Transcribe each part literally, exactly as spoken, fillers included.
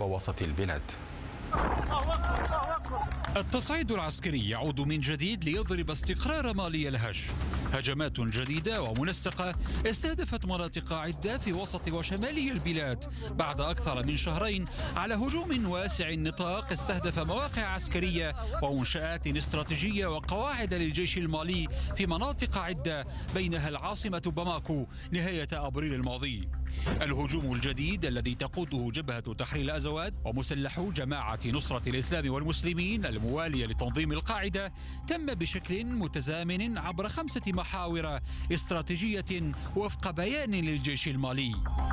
ووسط البلاد. التصعيد العسكري يعود من جديد ليضرب استقرار مالي الهش. هجمات جديدة ومنسقة استهدفت مناطق عدة في وسط وشمالي البلاد بعد أكثر من شهرين على هجوم واسع النطاق استهدف مواقع عسكرية ومنشآت استراتيجية وقواعد للجيش المالي في مناطق عدة بينها العاصمة باماكو نهاية أبريل الماضي. الهجوم الجديد الذي تقوده جبهة تحرير الأزواد ومسلحو جماعة نصرة الإسلام والمسلمين الموالية لتنظيم القاعدة تم بشكل متزامن عبر خمسة محاور استراتيجية وفق بيان للجيش المالي.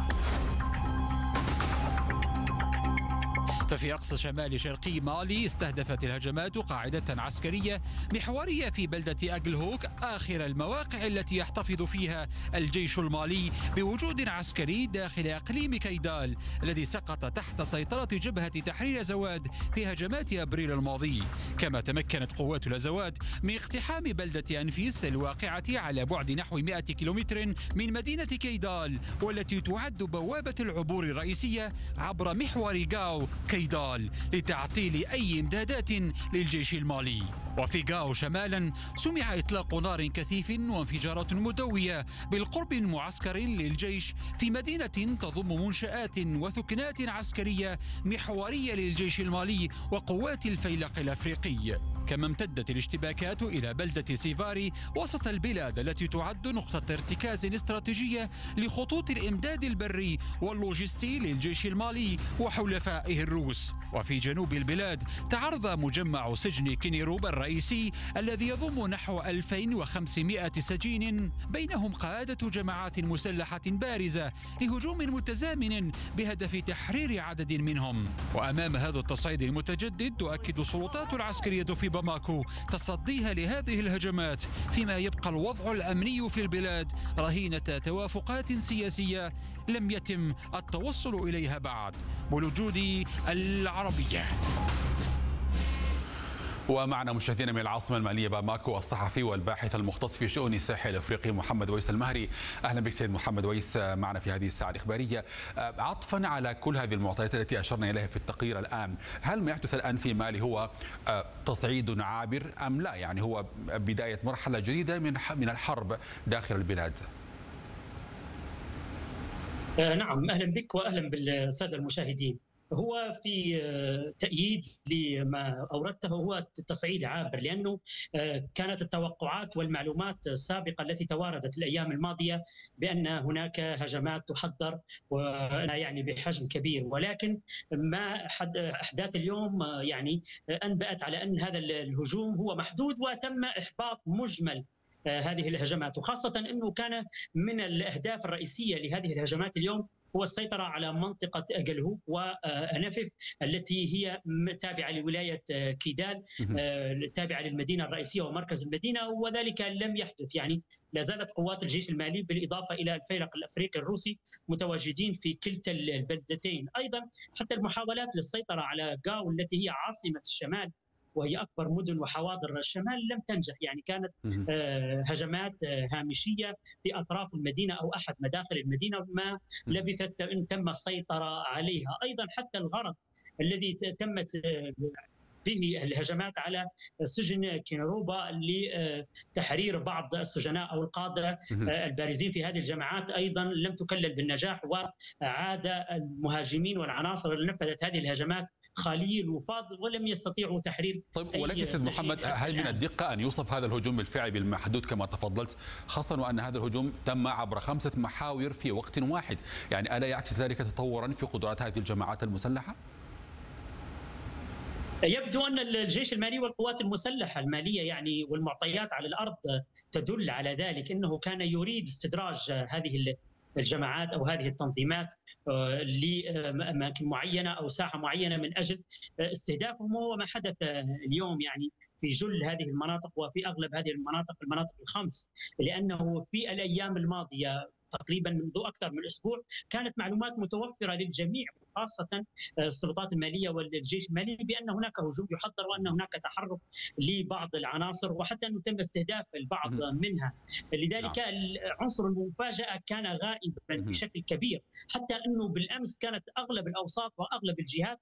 ففي أقصى شمال شرقي مالي استهدفت الهجمات قاعدة عسكرية محورية في بلدة أجلهوك آخر المواقع التي يحتفظ فيها الجيش المالي بوجود عسكري داخل إقليم كيدال الذي سقط تحت سيطرة جبهة تحرير الأزواد في هجمات أبريل الماضي. كما تمكنت قوات الأزواد من اقتحام بلدة أنفيس الواقعة على بعد نحو مئة كيلومتر من مدينة كيدال والتي تعد بوابة العبور الرئيسية عبر محور غاو كيدال لتعطيل أي إمدادات للجيش المالي. وفي غاو شمالا سمع إطلاق نار كثيف وانفجارات مدوية بالقرب من معسكر للجيش في مدينة تضم منشآت وثكنات عسكرية محورية للجيش المالي وقوات الفيلق الأفريقي. كما امتدت الاشتباكات إلى بلدة سيفاري وسط البلاد التي تعد نقطة ارتكاز استراتيجية لخطوط الإمداد البري واللوجستي للجيش المالي وحلفائه الروس. وفي جنوب البلاد تعرض مجمع سجن كينيروب الرئيسي الذي يضم نحو ألفين وخمسمئة سجين بينهم قادة جماعات مسلحة بارزة لهجوم متزامن بهدف تحرير عدد منهم. وأمام هذا التصعيد المتجدد تؤكد السلطات العسكرية في باماكو تصديها لهذه الهجمات فيما يبقى الوضع الأمني في البلاد رهينة توافقات سياسية لم يتم التوصل إليها بعد. بالوجود العربية. ومعنا مشاهدينا من العاصمة المالية باماكو الصحفي والباحث المختص في شؤون الساحل الأفريقي محمد ويس المهري. أهلا بك سيد محمد ويس معنا في هذه الساعة الإخبارية. عطفا على كل هذه المعطيات التي أشرنا إليها في التقرير الآن، هل ما يحدث الآن في مالي هو تصعيد عابر أم لا؟ يعني هو بداية مرحلة جديدة من من الحرب داخل البلاد؟ نعم، أهلا بك وأهلا بالسادة المشاهدين. هو في تأييد لما أوردته هو تصعيد عابر، لأنه كانت التوقعات والمعلومات السابقة التي تواردت الأيام الماضية بأن هناك هجمات تحضر وأنا يعني بحجم كبير، ولكن ما أحداث اليوم يعني أنبأت على أن هذا الهجوم هو محدود وتم إحباط مجمل هذه الهجمات، وخاصة أنه كان من الأهداف الرئيسية لهذه الهجمات اليوم هو السيطرة على منطقة أجلهوك وأنفف التي هي تابعة لولاية كيدال، تابعة للمدينة الرئيسية ومركز المدينة، وذلك لم يحدث. يعني لا زالت قوات الجيش المالي بالإضافة إلى الفيلق الأفريقي الروسي متواجدين في كلتا البلدتين. أيضا حتى المحاولات للسيطرة على غاو التي هي عاصمة الشمال وهي أكبر مدن وحواضر الشمال لم تنجح. يعني كانت هجمات هامشية في أطراف المدينة أو أحد مداخل المدينة ما لبثت أن تم السيطرة عليها. أيضا حتى الغرض الذي تمت به الهجمات على سجن كينيروبا لتحرير بعض السجناء أو القادة البارزين في هذه الجماعات أيضا لم تكلل بالنجاح، وعاد المهاجمين والعناصر اللي نفذت هذه الهجمات خالي الوفاض ولم يستطيعوا تحرير. طيب ولكن سيد محمد، هل من الدقة أن يوصف هذا الهجوم بالفعل بالمحدود كما تفضلت، خاصة وأن هذا الهجوم تم عبر خمسة محاور في وقت واحد؟ يعني ألا يعكس ذلك تطورا في قدرات هذه الجماعات المسلحة؟ يبدو أن الجيش المالي والقوات المسلحة المالية يعني والمعطيات على الأرض تدل على ذلك، أنه كان يريد استدراج هذه الجماعات أو هذه التنظيمات لأماكن معينة أو ساحة معينة من أجل استهدافهم، وهو ما حدث اليوم يعني في جل هذه المناطق وفي أغلب هذه المناطق المناطق الخمس، لأنه في الأيام الماضية تقريبا منذ أكثر من أسبوع كانت معلومات متوفرة للجميع خاصة السلطات المالية والجيش المالي بأن هناك هجوم يحضر وأن هناك تحرك لبعض العناصر وحتى أنه تم استهداف البعض منها. لذلك عنصر المفاجأة كان غائبا بشكل كبير، حتى أنه بالأمس كانت أغلب الأوساط وأغلب الجهات